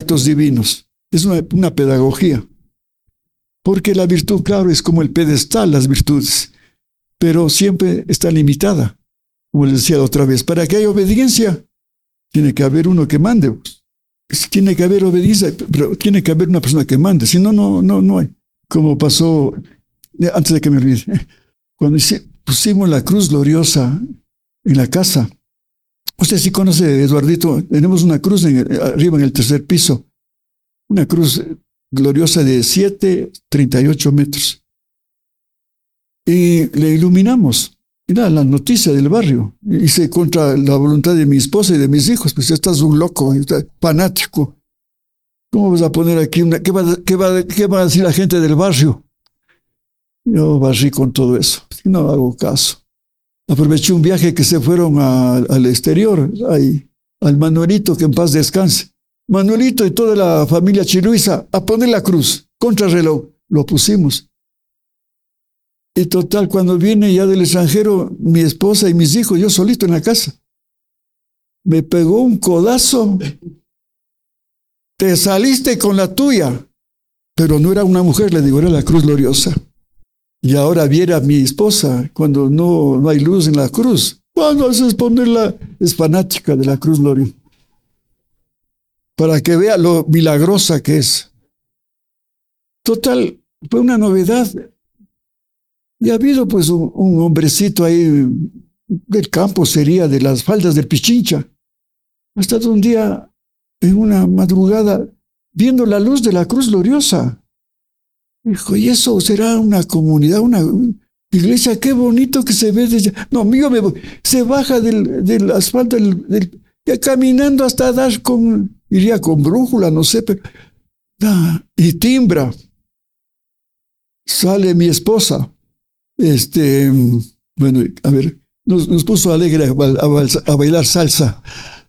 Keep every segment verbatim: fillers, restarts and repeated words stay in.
actos divinos. Es una, una pedagogía. Porque la virtud, claro, es como el pedestal, las virtudes, pero siempre está limitada. Como les decía otra vez, para que haya obediencia, tiene que haber uno que mande. Tiene que haber obediencia, pero tiene que haber una persona que mande. Si no, no, no, no hay. Como pasó, antes de que me olvide, cuando pusimos la cruz gloriosa en la casa. Usted sí conoce, Eduardito, tenemos una cruz en el, arriba en el tercer piso. Una cruz gloriosa de siete, treinta y ocho metros. Y le iluminamos. Era la noticia del barrio. Hice contra la voluntad de mi esposa y de mis hijos. Pues estás un loco, estás fanático. ¿Cómo vas a poner aquí una? ¿Qué va, qué va, qué va a decir la gente del barrio? Yo barrí con todo eso. No hago caso. Aproveché un viaje que se fueron a, al exterior, ahí, al Manuelito, que en paz descanse. Manuelito y toda la familia Chiruiza a poner la cruz, contrarreloj, lo pusimos. Y total, cuando viene ya del extranjero, mi esposa y mis hijos, yo solito en la casa, me pegó un codazo. Te saliste con la tuya. Pero no era una mujer, le digo, era la cruz gloriosa. Y ahora viera a mi esposa cuando no, no hay luz en la cruz. Cuando haces ponerla, es fanática de la cruz gloriosa. Para que vea lo milagrosa que es. Total, fue una novedad. Y ha habido pues un, un hombrecito ahí del campo, sería de las faldas del Pichincha. Ha estado un día en una madrugada viendo la luz de la cruz gloriosa. Dijo, ¿y eso será una comunidad, una iglesia? Qué bonito que se ve desde... No, mío, me voy. Se baja del, del asfalto, del, del, ya caminando hasta dar con... Iría con brújula, no sé, pero... Ah, y timbra. Sale mi esposa. Este... Bueno, a ver, nos, nos puso alegre a, a, a bailar salsa.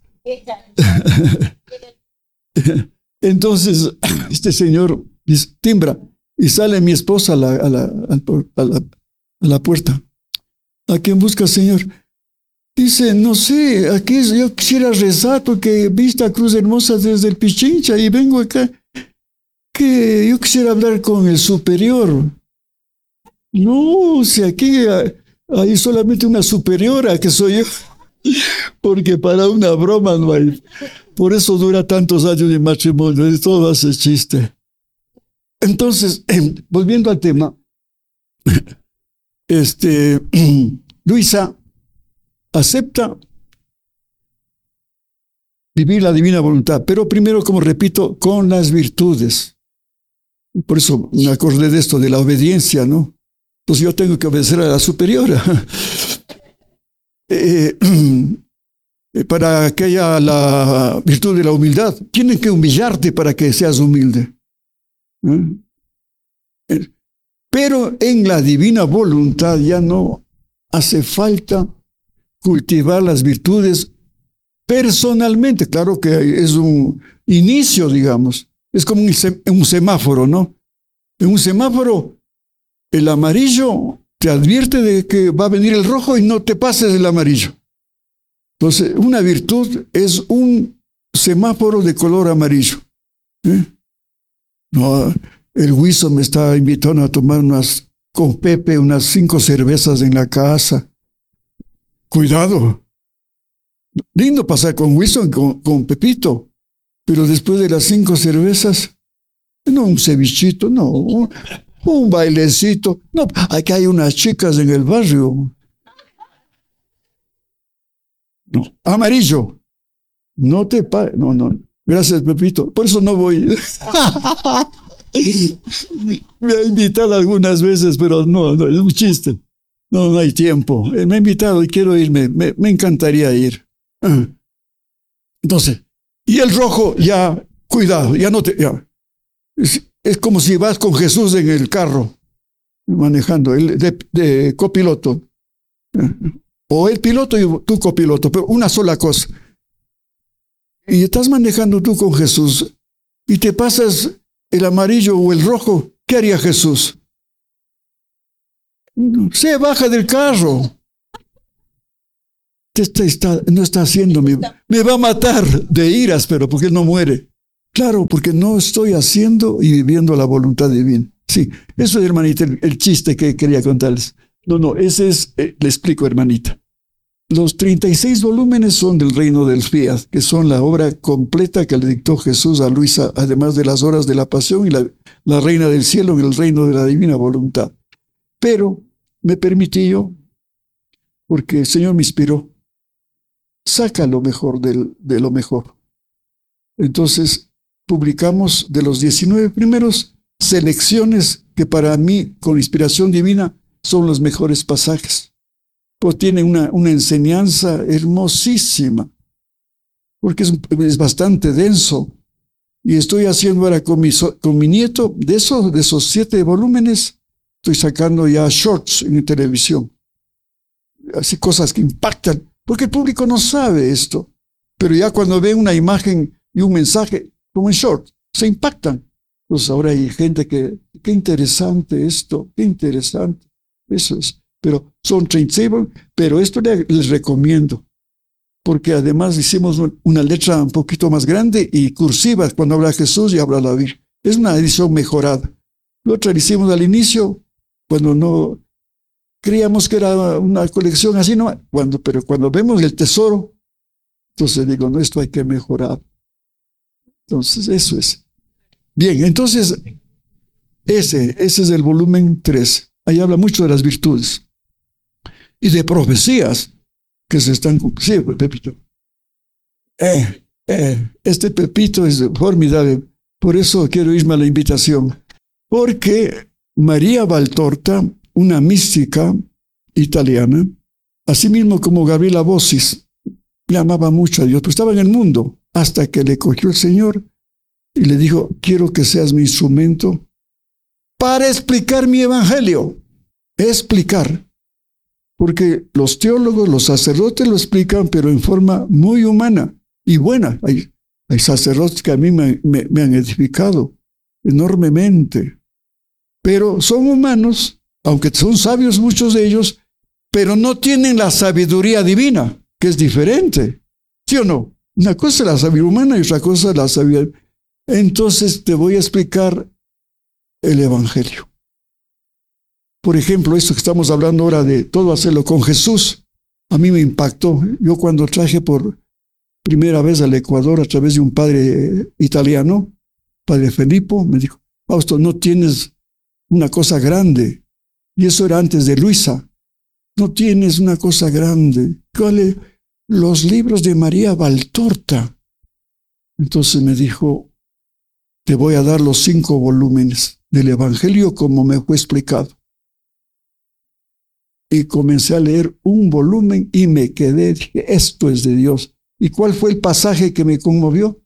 Entonces, este señor dice, timbra. Y sale mi esposa a la, a la, a la, a la puerta. ¿A quién busca, señor? Dice, no sé, aquí yo quisiera rezar porque vi esta cruz hermosa desde el Pichincha y vengo acá. Que yo quisiera hablar con el superior. No, si aquí hay solamente una superiora que soy yo. Porque para una broma no hay. Por eso dura tantos años de matrimonio. Y todo hace chiste. Entonces, eh, volviendo al tema, este, Luisa acepta vivir la divina voluntad, pero primero, como repito, con las virtudes. Por eso me acordé de esto, de la obediencia, ¿no? Pues yo tengo que obedecer a la superiora. eh, para que haya la virtud de la humildad, tienen que humillarte para que seas humilde. Pero en la divina voluntad ya no hace falta cultivar las virtudes personalmente. Claro que es un inicio, digamos. Es como un semáforo, ¿no? En un semáforo, el amarillo te advierte de que va a venir el rojo y no te pases el amarillo. Entonces, una virtud es un semáforo de color amarillo. ¿Eh? No, el Huizo me está invitando a tomar unas, con Pepe, unas cinco cervezas en la casa. Cuidado. Lindo pasar con Huizo, con, con Pepito. Pero después de las cinco cervezas, no un cevichito, no, un, un bailecito. No, aquí hay unas chicas en el barrio. No, amarillo. No te pares. No, no. Gracias, Pepito. Por eso no voy. Me ha invitado algunas veces, pero no, no, es un chiste. No, no hay tiempo. Me ha invitado y quiero irme. Me, me encantaría ir. Entonces, y el rojo, ya, cuidado, ya no te... Ya. Es, es como si vas con Jesús en el carro, manejando, el de, de copiloto. O el piloto y tú copiloto, pero una sola cosa. Y estás manejando tú con Jesús y te pasas el amarillo o el rojo, ¿qué haría Jesús? Se baja del carro. Te está, está, no está haciendo, me, me va a matar de iras, pero porque él no muere. Claro, porque no estoy haciendo y viviendo la voluntad divina. Sí, eso es, hermanita, el, el chiste que quería contarles. No, no, ese es, eh, le explico, hermanita. Los treinta y seis volúmenes son del Reino del Fiat, que son la obra completa que le dictó Jesús a Luisa, además de las horas de la pasión y la, la Reina del Cielo en el reino de la divina voluntad. Pero me permití yo, porque el Señor me inspiró, saca lo mejor del, de lo mejor. Entonces, publicamos de los diecinueve primeros selecciones que para mí, con inspiración divina, son los mejores pasajes. Pues tienen una, una enseñanza hermosísima, porque es, es bastante denso. Y estoy haciendo ahora con mi, con mi nieto, de esos, de esos siete volúmenes, estoy sacando ya shorts en televisión. Así cosas que impactan, porque el público no sabe esto. Pero ya cuando ve una imagen y un mensaje, como en short, se impactan. Pues ahora hay gente que, qué interesante esto, qué interesante. Eso es. Pero son treinta y seis, pero esto les recomiendo, porque además hicimos una letra un poquito más grande y cursiva cuando habla Jesús y habla la Virgen. Es una edición mejorada. La otra la hicimos al inicio, cuando no creíamos que era una colección así, no, cuando, pero cuando vemos el tesoro, entonces digo, no, esto hay que mejorar. Entonces, eso es. Bien, entonces, ese, ese es el volumen tres. Ahí habla mucho de las virtudes. Y de profecías que se están... Sí, Pepito. Eh, eh, este Pepito es formidable. Por eso quiero irme a la invitación. Porque María Valtorta, una mística italiana, así mismo como Gabriela Bossis, le amaba mucho a Dios, pero estaba en el mundo, hasta que le cogió el Señor y le dijo, quiero que seas mi instrumento para explicar mi evangelio. Explicar. Porque los teólogos, los sacerdotes lo explican, pero en forma muy humana y buena. Hay, hay sacerdotes que a mí me, me, me han edificado enormemente. Pero son humanos, aunque son sabios muchos de ellos, pero no tienen la sabiduría divina, que es diferente. ¿Sí o no? Una cosa es la sabiduría humana y otra cosa es la sabiduría. Entonces te voy a explicar el evangelio. Por ejemplo, esto que estamos hablando ahora de todo hacerlo con Jesús, a mí me impactó. Yo cuando traje por primera vez al Ecuador a través de un padre italiano, padre Felipo, me dijo, Fausto, no tienes una cosa grande. Y eso era antes de Luisa. No tienes una cosa grande. ¿Cuáles? Los libros de María Valtorta. Entonces me dijo, te voy a dar los cinco volúmenes del Evangelio como me fue explicado. Y comencé a leer un volumen y me quedé, dije, esto es de Dios. ¿Y cuál fue el pasaje que me conmovió?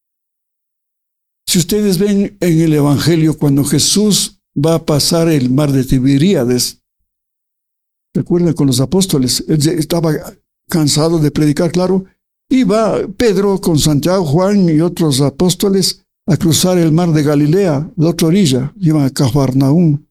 Si ustedes ven en el Evangelio, cuando Jesús va a pasar el mar de Tiberíades, ¿recuerdan con los apóstoles? Él estaba cansado de predicar, claro, y va Pedro con Santiago, Juan y otros apóstoles a cruzar el mar de Galilea, la otra orilla, iban a Cafarnaúm.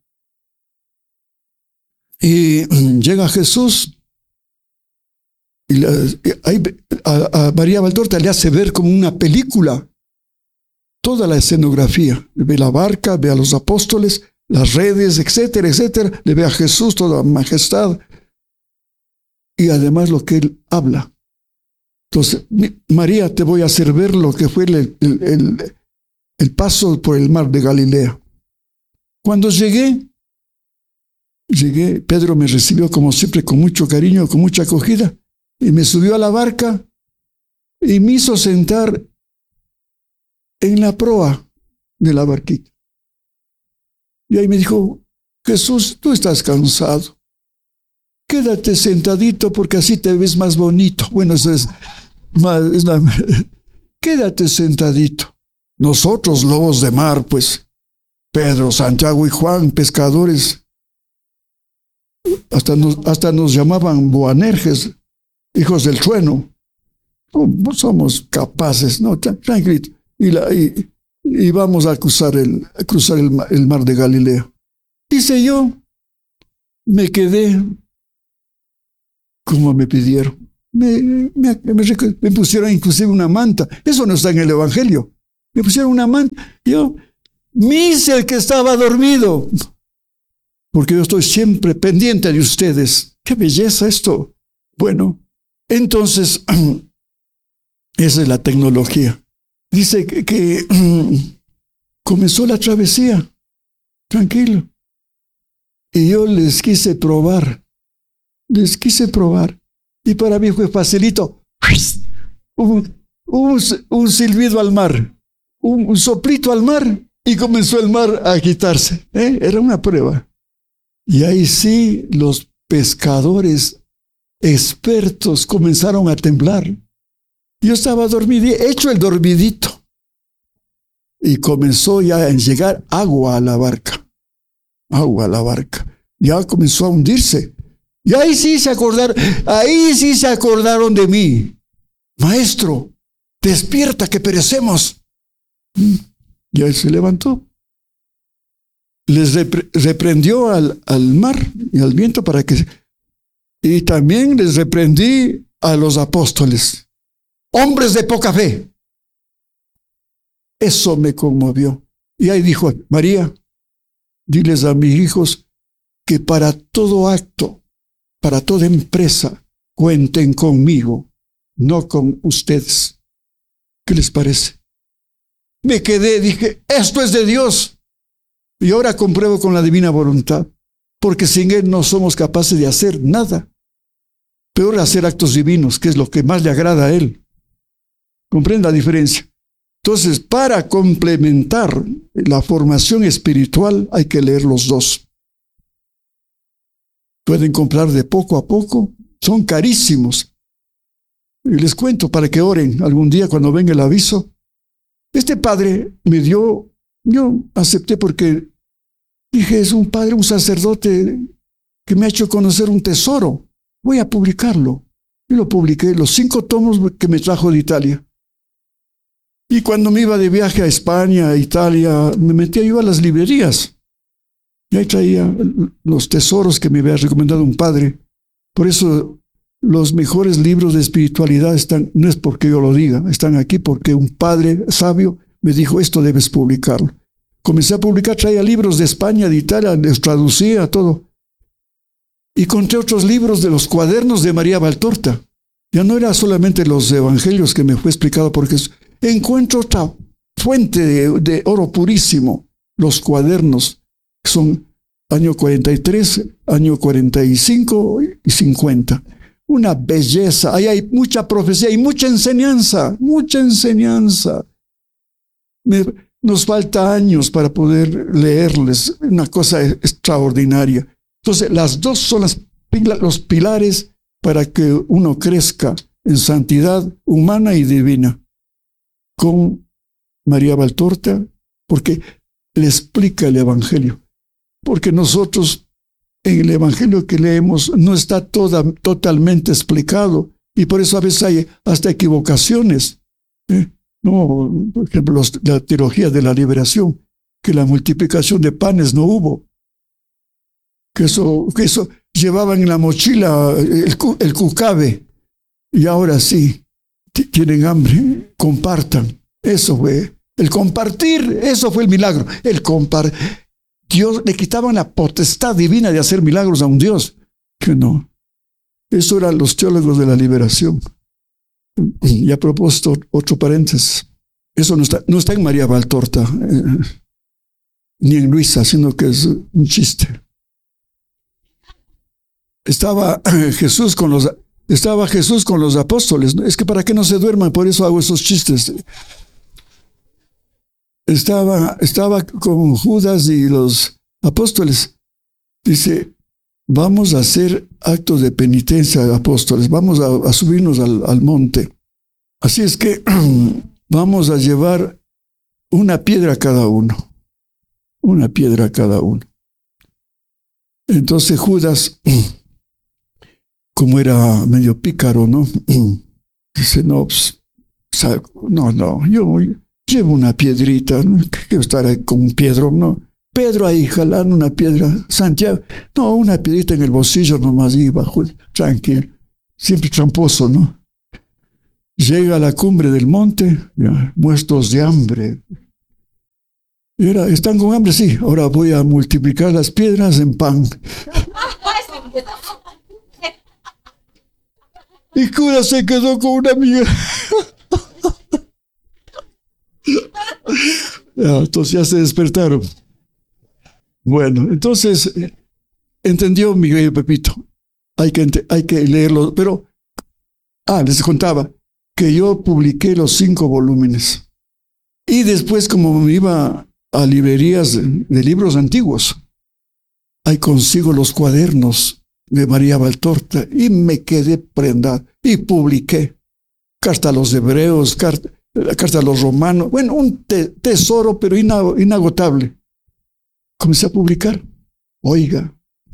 Y llega Jesús y la, ahí, a, a María Valtorta le hace ver como una película toda la escenografía. Ve la barca, ve a los apóstoles, las redes, etcétera, etcétera. Le ve a Jesús, toda majestad. Y además lo que él habla. Entonces, María, te voy a hacer ver lo que fue el, el, el, el paso por el mar de Galilea. Cuando llegué, Llegué, Pedro me recibió como siempre con mucho cariño, con mucha acogida, y me subió a la barca y me hizo sentar en la proa de la barquita. Y ahí me dijo, Jesús, tú estás cansado. Quédate sentadito porque así te ves más bonito. Bueno, eso es más... Es la, quédate sentadito. Nosotros, lobos de mar, pues, Pedro, Santiago y Juan, pescadores, Hasta nos, hasta nos llamaban Boanerges, hijos del trueno. Oh, no somos capaces, no, tranquilito. Y, la, y, y vamos a cruzar, el, a cruzar el, el mar de Galilea. Dice yo, me quedé como me pidieron. Me, me, me, me pusieron inclusive una manta. Eso no está en el Evangelio. Me pusieron una manta. Yo me hice el que estaba dormido. Porque yo estoy siempre pendiente de ustedes. ¡Qué belleza esto! Bueno, entonces, esa es la tecnología. Dice que, que comenzó la travesía. Tranquilo. Y yo les quise probar. Les quise probar. Y para mí fue facilito. Un, un, un silbido al mar. Un, un soplito al mar. Y comenzó el mar a agitarse. ¿Eh? Era una prueba. Y ahí sí los pescadores expertos comenzaron a temblar. Yo estaba dormido, hecho el dormidito. Y comenzó ya a llegar agua a la barca. Agua a la barca. Ya comenzó a hundirse. Y ahí sí se acordaron, ahí sí se acordaron de mí. Maestro, despierta que perecemos. Y él se levantó. Les repre- reprendió al, al mar y al viento para que... Y también les reprendí a los apóstoles. Hombres de poca fe. Eso me conmovió. Y ahí dijo, María, diles a mis hijos que para todo acto, para toda empresa, cuenten conmigo, no con ustedes. ¿Qué les parece? Me quedé, dije, esto es de Dios. Y ahora compruebo con la divina voluntad, porque sin Él no somos capaces de hacer nada. Peor hacer actos divinos, que es lo que más le agrada a Él. ¿Comprende la diferencia? Entonces, para complementar la formación espiritual, hay que leer los dos. Pueden comprar de poco a poco, son carísimos. Y les cuento para que oren algún día cuando venga el aviso. Este padre me dio, yo acepté porque dije, es un padre, un sacerdote que me ha hecho conocer un tesoro. Voy a publicarlo. Y lo publiqué, los cinco tomos que me trajo de Italia. Y cuando me iba de viaje a España, a Italia, me metía yo a las librerías. Y ahí traía los tesoros que me había recomendado un padre. Por eso los mejores libros de espiritualidad están, no es porque yo lo diga, están aquí porque un padre sabio me dijo, esto debes publicarlo. Comencé a publicar, traía libros de España, de Italia, les traducía todo. Y encontré otros libros de los cuadernos de María Valtorta. Ya no era solamente los evangelios que me fue explicado, porque encuentro otra fuente de, de oro purísimo, los cuadernos, que son año cuarenta y tres, año cuarenta y cinco y cincuenta. Una belleza, ahí hay mucha profecía y mucha enseñanza, mucha enseñanza. Me, nos falta años para poder leerles, una cosa extraordinaria. Entonces, las dos son las, los pilares para que uno crezca en santidad humana y divina. Con María Valtorta, porque le explica el Evangelio. Porque nosotros, en el Evangelio que leemos, no está toda, totalmente explicado. Y por eso a veces hay hasta equivocaciones. ¿eh? No, por ejemplo, los, la teología de la liberación, que la multiplicación de panes no hubo. Que eso, que eso llevaban en la mochila el, el cucabe. Y ahora sí, tienen hambre, compartan. Eso fue, el compartir, eso fue el milagro. El compartir. Dios, le quitaban la potestad divina de hacer milagros a un Dios. Que no. Eso eran los teólogos de la liberación. Y a propósito, otro paréntesis. Eso no está, no está en María Valtorta, eh, ni en Luisa, sino que es un chiste. Estaba Jesús con los, estaba Jesús con los apóstoles. Es que para que no se duerman, por eso hago esos chistes. Estaba, estaba con Judas y los apóstoles. Dice, vamos a hacer actos de penitencia, apóstoles. Vamos a, a subirnos al, al monte. Así es que vamos a llevar una piedra a cada uno. Una piedra a cada uno. Entonces Judas, como era medio pícaro, ¿no? Dice, no, pues, no, no, yo llevo una piedrita, no quiero estar ahí con un piedro, no. Pedro ahí jalando una piedra, Santiago, no, una piedrita en el bolsillo nomás iba, tranquilo, siempre tramposo, ¿no? Llega a la cumbre del monte, ya, muertos de hambre. Y era, ¿están con hambre? Sí, ahora voy a multiplicar las piedras en pan. Y cura se quedó con una amiga. Ya, entonces ya se despertaron. Bueno, entonces entendió Miguel Pepito. Hay que, hay que leerlo. Pero, ah, les contaba que yo publiqué los cinco volúmenes. Y después, como me iba a librerías de, de libros antiguos, ahí consigo los cuadernos de María Valtorta y me quedé prendado. Y publiqué carta a los hebreos, carta, carta a los romanos. Bueno, un te tesoro, pero inagotable. Comencé a publicar. Oiga,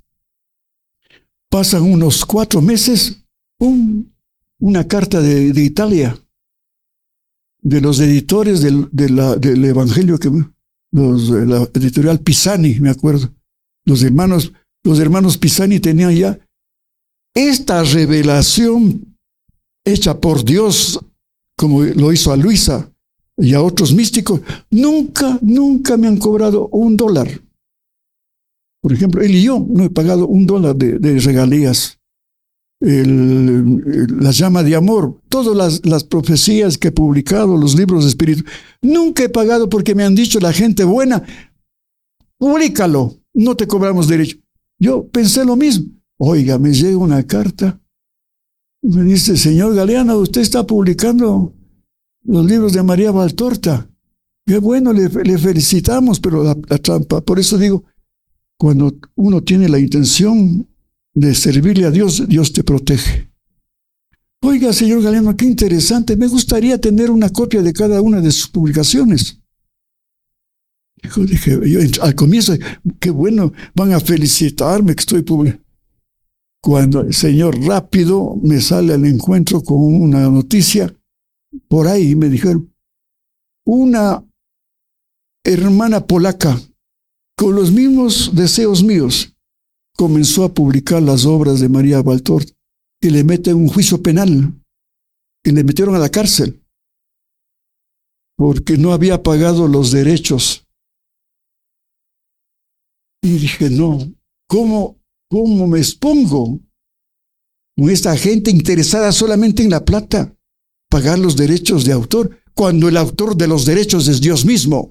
pasan unos cuatro meses, un, una carta de, de Italia, de los editores del, de la, del Evangelio, que los, la editorial Pisani, me acuerdo. Los hermanos, los hermanos Pisani tenían ya esta revelación hecha por Dios, como lo hizo a Luisa y a otros místicos. Nunca, nunca me han cobrado un dólar. Por ejemplo, él y yo no he pagado un dólar de, de regalías. El, el, la llama de amor, todas las, las profecías que he publicado, los libros de espíritu, nunca he pagado porque me han dicho la gente buena, públicalo, no te cobramos derecho. Yo pensé lo mismo. Oiga, me llega una carta y me dice, señor Galeano, usted está publicando los libros de María Valtorta. Qué bueno, le, le felicitamos, pero la, la trampa, por eso digo, cuando uno tiene la intención de servirle a Dios, Dios te protege. Oiga, señor Galeano, qué interesante. Me gustaría tener una copia de cada una de sus publicaciones. Yo dije, yo, al comienzo, qué bueno, van a felicitarme que estoy publicando. Cuando el señor rápido me sale al encuentro con una noticia, por ahí me dijeron, una hermana polaca con los mismos deseos míos, comenzó a publicar las obras de María Valtorta y le meten un juicio penal y le metieron a la cárcel porque no había pagado los derechos. Y dije, no, ¿cómo, cómo me expongo con esta gente interesada solamente en la plata? Pagar los derechos de autor, cuando el autor de los derechos es Dios mismo.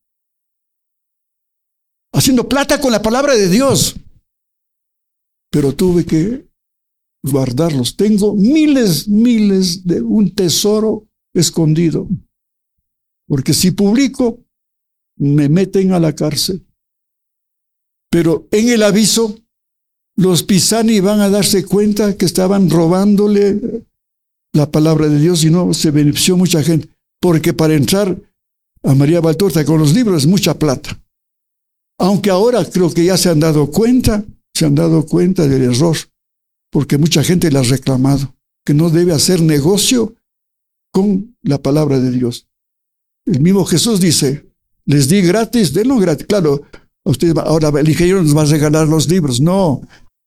Haciendo plata con la palabra de Dios. Pero tuve que guardarlos. Tengo miles, miles de un tesoro escondido. Porque si publico, me meten a la cárcel. Pero en el aviso, los Pisani van a darse cuenta que estaban robándole la palabra de Dios y no se benefició mucha gente. Porque para entrar a María Valtorta con los libros es mucha plata. Aunque ahora creo que ya se han dado cuenta, se han dado cuenta del error, porque mucha gente le ha reclamado que no debe hacer negocio con la palabra de Dios. El mismo Jesús dice, les di gratis, denlo gratis. Claro, usted va, ahora el ingeniero nos va a regalar los libros. No.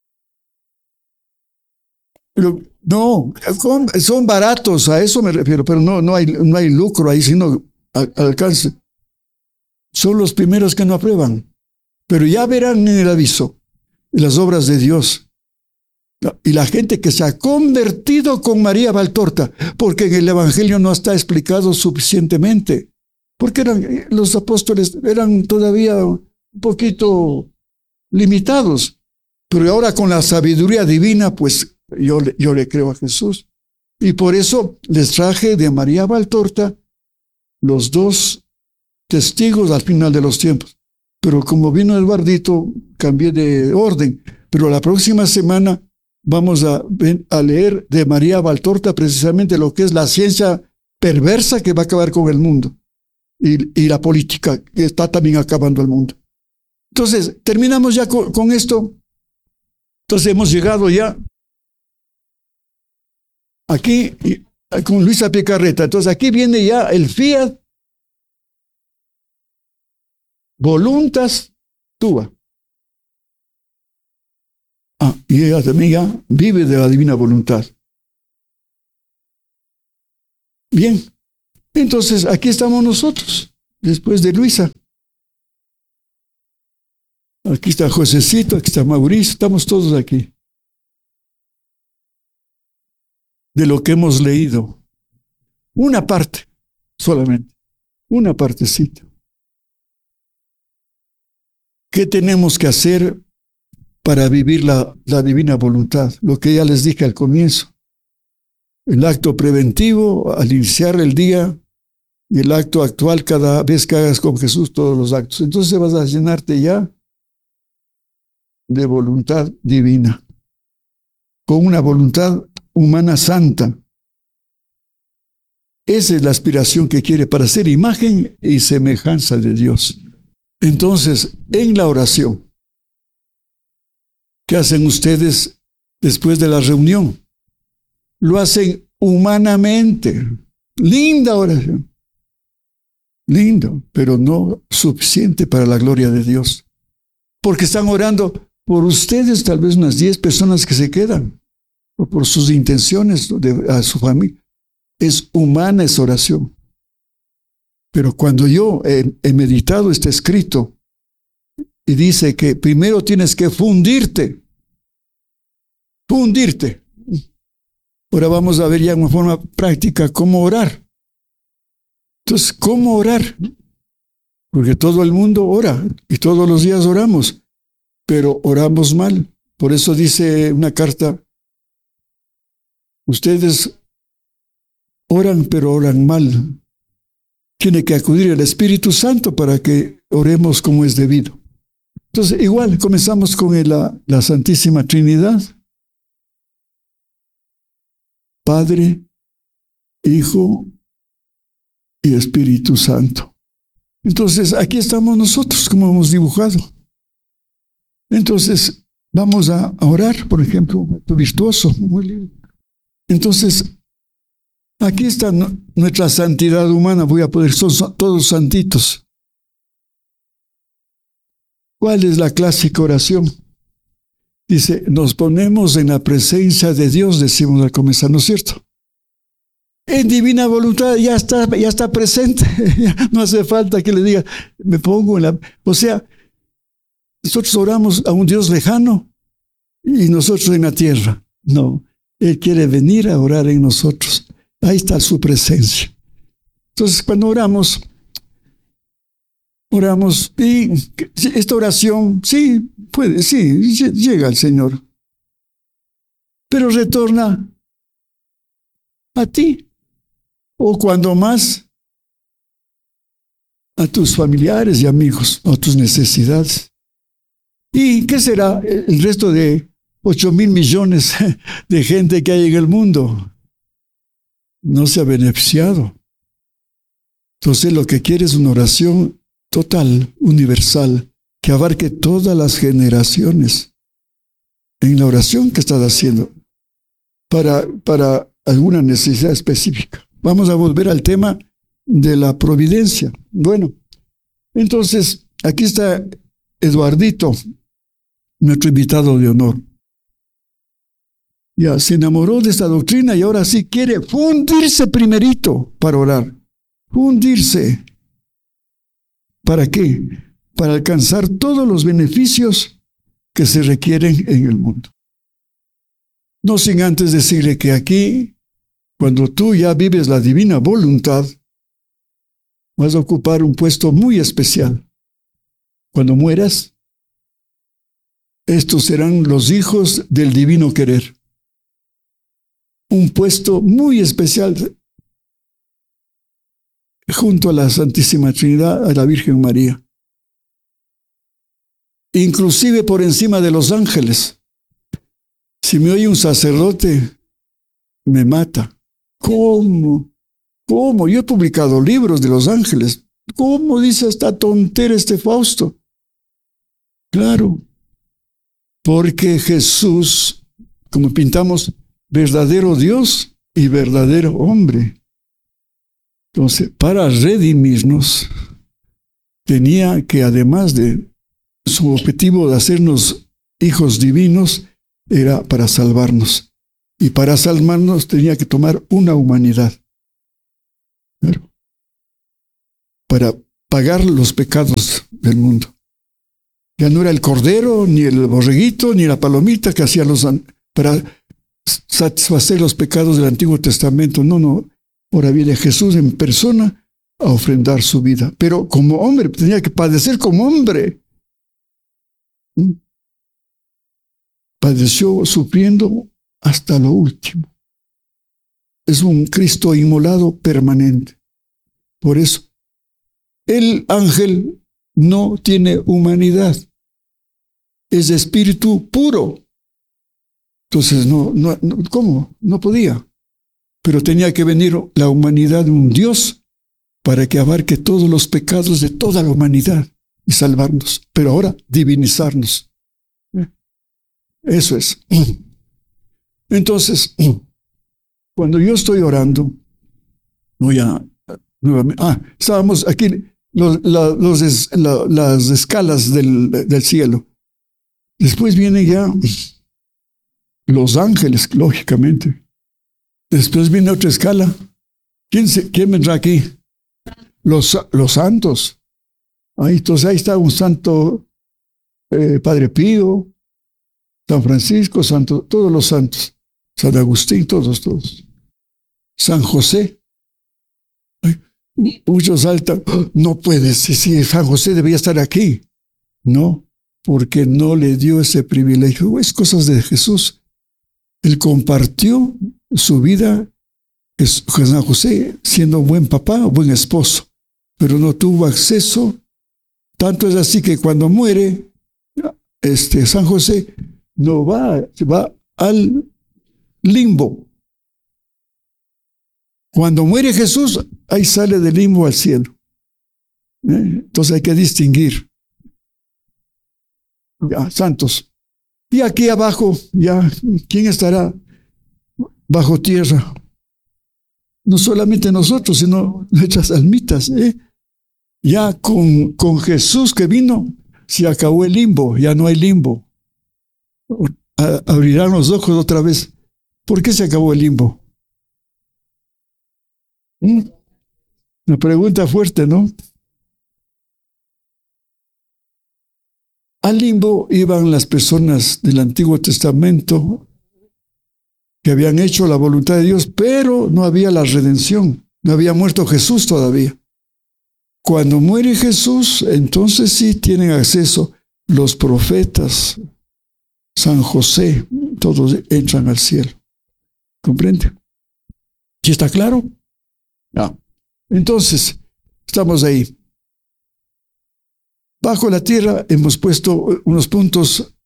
Pero, no, son baratos, a eso me refiero, pero no, no, hay, no hay lucro ahí, sino al, alcance. Son los primeros que no aprueban. Pero ya verán en el aviso las obras de Dios. Y la gente que se ha convertido con María Valtorta, porque en el Evangelio no está explicado suficientemente. Porque eran, los apóstoles eran todavía un poquito limitados. Pero ahora con la sabiduría divina, pues yo, yo le creo a Jesús. Y por eso les traje de María Valtorta los dos testigos al final de los tiempos. Pero como vino Eduardito, cambié de orden. Pero la próxima semana vamos a, a leer de María Valtorta precisamente lo que es la ciencia perversa que va a acabar con el mundo. Y, y la política que está también acabando el mundo. Entonces, terminamos ya con, con esto. Entonces hemos llegado ya aquí con Luisa Picarreta. Entonces aquí viene ya el fiat voluntas tua. Ah, y ella también ya vive de la divina voluntad. Bien, entonces aquí estamos nosotros, después de Luisa. Aquí está Josecito, aquí está Mauricio, estamos todos aquí. De lo que hemos leído. Una parte, solamente. Una partecita. ¿Qué tenemos que hacer para vivir la, la divina voluntad? Lo que ya les dije al comienzo. El acto preventivo al iniciar el día y el acto actual cada vez que hagas con Jesús todos los actos. Entonces vas a llenarte ya de voluntad divina, con una voluntad humana santa. Esa es la aspiración que quiere para ser imagen y semejanza de Dios. Entonces, en la oración, ¿qué hacen ustedes después de la reunión? Lo hacen humanamente. Linda oración. Lindo, pero no suficiente para la gloria de Dios. Porque están orando por ustedes, tal vez unas diez personas que se quedan, o por sus intenciones de, a su familia. Es humana esa oración. Pero cuando yo he, he meditado este escrito y dice que primero tienes que fundirte, fundirte. Ahora vamos a ver ya en una forma práctica cómo orar. Entonces, ¿cómo orar? Porque todo el mundo ora y todos los días oramos, pero oramos mal. Por eso dice una carta, ustedes oran, pero oran mal. Tiene que acudir el Espíritu Santo para que oremos como es debido. Entonces, igual, comenzamos con el, la, la Santísima Trinidad. Padre, Hijo y Espíritu Santo. Entonces, aquí estamos nosotros, como hemos dibujado. Entonces, vamos a orar, por ejemplo, virtuoso, muy lindo. Entonces, aquí está nuestra santidad humana, voy a poner, son todos santitos. ¿Cuál es la clásica oración? Dice, nos ponemos en la presencia de Dios, decimos al comenzar, ¿no es cierto? En divina voluntad ya está, ya está presente, no hace falta que le diga, me pongo en la... O sea, nosotros oramos a un Dios lejano y nosotros en la tierra. No, Él quiere venir a orar en nosotros. Ahí está su presencia. Entonces, cuando oramos, oramos, y esta oración, sí, puede, sí, llega al Señor. Pero retorna a ti. O cuando más, a tus familiares y amigos, a tus necesidades. ¿Y qué será el resto de ocho mil millones de gente que hay en el mundo? No se ha beneficiado. Entonces lo que quiere es una oración total, universal, que abarque todas las generaciones. En la oración que estás haciendo, para, para alguna necesidad específica. Vamos a volver al tema de la providencia. Bueno, entonces, aquí está Eduardito, nuestro invitado de honor. Ya se enamoró de esta doctrina y ahora sí quiere fundirse primerito para orar. Fundirse. ¿Para qué? Para alcanzar todos los beneficios que se requieren en el mundo. No sin antes decirle que aquí, cuando tú ya vives la divina voluntad, vas a ocupar un puesto muy especial. Cuando mueras, estos serán los hijos del divino querer. Un puesto muy especial junto a la Santísima Trinidad, a la Virgen María. Inclusive por encima de los ángeles. Si me oye un sacerdote, me mata. ¿Cómo? ¿Cómo? Yo he publicado libros de los ángeles. ¿Cómo dice esta tontera este Fausto? Claro, porque Jesús, como pintamos, verdadero Dios y verdadero hombre. Entonces, para redimirnos, tenía que, además de su objetivo de hacernos hijos divinos, era para salvarnos. Y para salvarnos tenía que tomar una humanidad. Claro. Para pagar los pecados del mundo. Ya no era el cordero, ni el borreguito, ni la palomita que hacían los para satisfacer los pecados del Antiguo Testamento. No, no. Ahora viene Jesús en persona a ofrendar su vida. Pero como hombre, tenía que padecer como hombre. Padeció sufriendo hasta lo último. Es un Cristo inmolado permanente. Por eso, el ángel no tiene humanidad. Es de espíritu puro. Entonces, no, no, no, ¿cómo? No podía. Pero tenía que venir la humanidad de un Dios para que abarque todos los pecados de toda la humanidad y salvarnos. Pero ahora, divinizarnos. Eso es. Entonces, cuando yo estoy orando, voy a nuevamente. Ah, estábamos aquí, los, la, los es, la, las escalas del, del cielo. Después vienen ya los ángeles, lógicamente. Después viene otra escala. ¿Quién, se, quién vendrá aquí? Los, los santos. Ahí, entonces ahí está un santo eh, Padre Pío, San Francisco, santo, todos los santos. San Agustín, todos, todos. San José. Ay, muchos saltan. No puede ser, sí, San José debía estar aquí. No, porque no le dio ese privilegio. Es cosas de Jesús. Él compartió su vida, San José, siendo un buen papá, buen esposo, pero no tuvo acceso. Tanto es así que cuando muere, este, San José no va, va al limbo. Cuando muere Jesús, ahí sale del limbo al cielo. ¿Eh? Entonces hay que distinguir. Ya, santos. Y aquí abajo, ya, ¿quién estará bajo tierra? No solamente nosotros, sino nuestras almitas. ¿eh? Ya con, con Jesús que vino, se acabó el limbo, ya no hay limbo. A, abrirán los ojos otra vez. ¿Por qué se acabó el limbo? ¿Mm? Una pregunta fuerte, ¿no? Al limbo iban las personas del Antiguo Testamento que habían hecho la voluntad de Dios, pero no había la redención, no había muerto Jesús todavía. Cuando muere Jesús, entonces sí tienen acceso los profetas, San José, todos entran al cielo. ¿Comprende? ¿Sí está claro? No. Entonces, estamos ahí. Bajo la tierra hemos puesto unos puntos.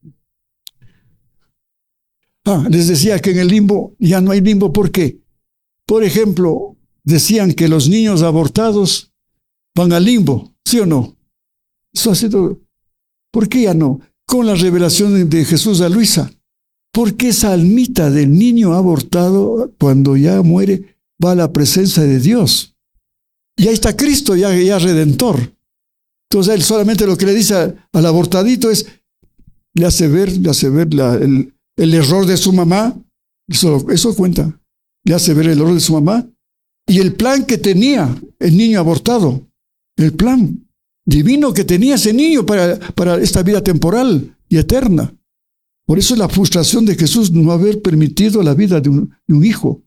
Ah, les decía que en el limbo ya no hay limbo. ¿Por qué? Por ejemplo, decían que los niños abortados van al limbo, ¿sí o no? Eso ha sido. ¿Por qué ya no? Con la revelación de Jesús a Luisa. ¿Por qué esa almita del niño abortado, cuando ya muere, va a la presencia de Dios? Y ahí está Cristo, ya, ya redentor. Entonces él solamente lo que le dice al, al abortadito es, le hace ver, le hace ver la, el, el error de su mamá, eso, eso cuenta, le hace ver el error de su mamá, y el plan que tenía el niño abortado, el plan divino que tenía ese niño para, para esta vida temporal y eterna. Por eso es la frustración de Jesús no haber permitido la vida de un, de un hijo.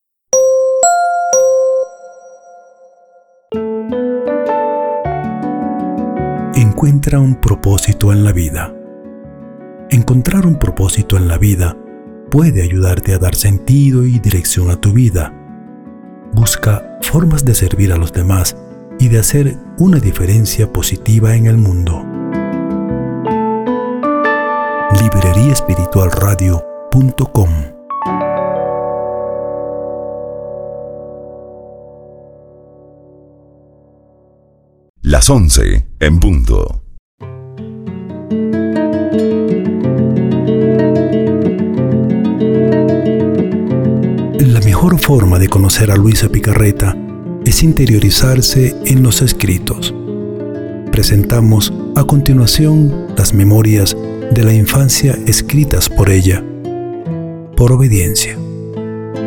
Encuentra un propósito en la vida. Encontrar un propósito en la vida puede ayudarte a dar sentido y dirección a tu vida. Busca formas de servir a los demás y de hacer una diferencia positiva en el mundo. librería espiritual radio punto com. Las once en punto. La mejor forma de conocer a Luisa Picarreta es interiorizarse en los escritos. Presentamos a continuación las memorias de la infancia escritas por ella, por obediencia.